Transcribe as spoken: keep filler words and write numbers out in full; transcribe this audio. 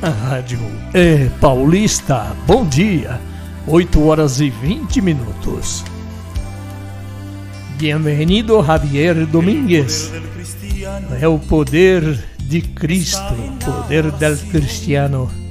A rádio é paulista. Bom dia, oito horas e vinte minutos. Bienvenido Javier Domínguez. É o poder de Cristo, poder del cristiano.